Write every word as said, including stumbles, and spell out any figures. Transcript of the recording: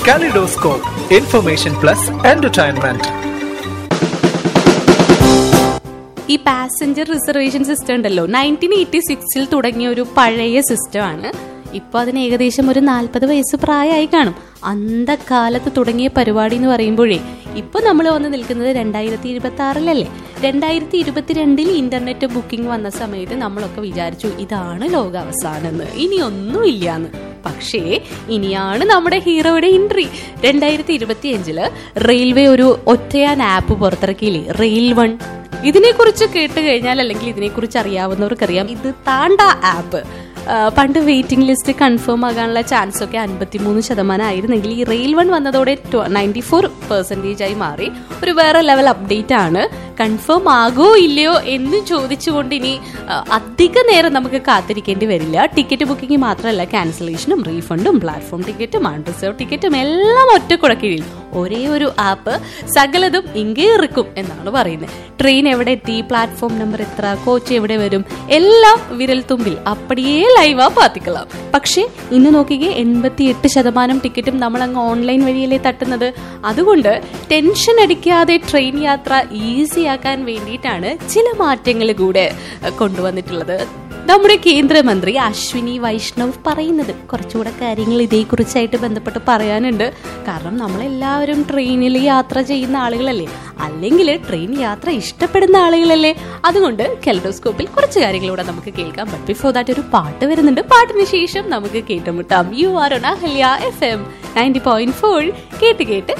Kaleidoscope, Information Plus Entertainment. ഈ passenger reservation system ഉണ്ടല്ലോ, nineteen eighty സിക്സിൽ തുടങ്ങിയ ഒരു പഴയ സിസ്റ്റമാണ്. ഇപ്പൊ അതിന് ഏകദേശം ഒരു നാൽപ്പത് വയസ്സ് പ്രായമായി കാണും. അന്തകാലത്ത് തുടങ്ങിയ പരിപാടി എന്ന് പറയുമ്പോഴേ ഇപ്പൊ നമ്മൾ വന്ന് നിൽക്കുന്നത് രണ്ടായിരത്തി ഇരുപത്തി ആറിലല്ലേ. രണ്ടായിരത്തി ഇരുപത്തിരണ്ടിൽ ഇന്റർനെറ്റ് ബുക്കിംഗ് വന്ന സമയത്ത് നമ്മളൊക്കെ വിചാരിച്ചു ഇതാണ് ലോകാവസാനം എന്ന്, ഇനി ഒന്നുമില്ലാന്ന്. പക്ഷേ ഇനിയാണ് നമ്മുടെ ഹീറോയുടെ എൻട്രി. രണ്ടായിരത്തി ഇരുപത്തി അഞ്ചില് റെയിൽവേ ഒരു ഒറ്റയാൻ ആപ്പ് പുറത്തിറക്കിയില്ലേ, റെയിൽ വൺ. ഇതിനെക്കുറിച്ച് കേട്ട് കഴിഞ്ഞാൽ അല്ലെങ്കിൽ ഇതിനെക്കുറിച്ച് അറിയാവുന്നവർക്കറിയാം, ഇത് താണ്ട ആപ്പ്. പണ്ട് വെയിറ്റിംഗ് ലിസ്റ്റ് കൺഫേം ആകാനുള്ള ചാൻസ് ഒക്കെ അൻപത്തിമൂന്ന് ശതമാനം ആയിരുന്നെങ്കിൽ ഈ റെയിൽ വൺ വന്നതോടെ നയൻറ്റി ഫോർ പെർസെൻറ്റേജ് ആയി മാറി. ഒരു വേറെ ലെവൽ അപ്ഡേറ്റ് ആണ്. കൺഫേം ആകോ ഇല്ലയോ എന്ന് ചോദിച്ചുകൊണ്ട് ഇനി അധിക നേരം നമുക്ക് കാത്തിരിക്കേണ്ടി വരില്ല. ടിക്കറ്റ് ബുക്കിംഗ് മാത്രമല്ല, ക്യാൻസലേഷനും റീഫണ്ടും പ്ലാറ്റ്ഫോം ടിക്കറ്റും അൺറിസർവ് ടിക്കറ്റും എല്ലാം ഒറ്റ കുടക്കീഴിൽ ഒരേ ഒരു ആപ്പ് സകലതും ഇങ്ങേ ഇറക്കും എന്നാണ് പറയുന്നത്. ട്രെയിൻ എവിടെ എത്തി, പ്ലാറ്റ്ഫോം നമ്പർ എത്ര, കോച്ച് എവിടെ വരും, എല്ലാം വിരൽ തുമ്പിൽ അപ്പടിയേ ലൈവാ പാത്തിക്കളാം. പക്ഷേ ഇന്ന് നോക്കിക്കേ, എൺപത്തി എട്ട് ശതമാനം ടിക്കറ്റും നമ്മൾ അങ്ങ് ഓൺലൈൻ വഴിയല്ലേ തട്ടുന്നത്. അതുകൊണ്ട് ടെൻഷൻ അടിക്കാതെ ട്രെയിൻ യാത്ര ഈസിയാക്കാൻ വേണ്ടിയിട്ടാണ് ചില മാറ്റങ്ങൾ കൂടെ കൊണ്ടുവന്നിട്ടുള്ളത് നമ്മുടെ കേന്ദ്രമന്ത്രി അശ്വിനി വൈഷ്ണവ് പറയുന്നത്. കുറച്ചുകൂടെ കാര്യങ്ങൾ ഇതേക്കുറിച്ചായിട്ട് ബന്ധപ്പെട്ട് പറയാനുണ്ട്. കാരണം നമ്മളെല്ലാവരും ട്രെയിനിൽ യാത്ര ചെയ്യുന്ന ആളുകളല്ലേ, അല്ലെങ്കിൽ ട്രെയിൻ യാത്ര ഇഷ്ടപ്പെടുന്ന ആളുകളല്ലേ. അതുകൊണ്ട് കെലഡോസ്കോപ്പിൽ കുറച്ച് കാര്യങ്ങളൂടെ നമുക്ക് കേൾക്കാം. ബട്ട് ബിഫോർ ദാറ്റ് ഒരു പാട്ട് വരുന്നുണ്ട്. പാട്ടിന് ശേഷം നമുക്ക് കേട്ടുമുട്ടാം. You are on Ahalya F M ninety point four. കേട്ട് കേട്ട്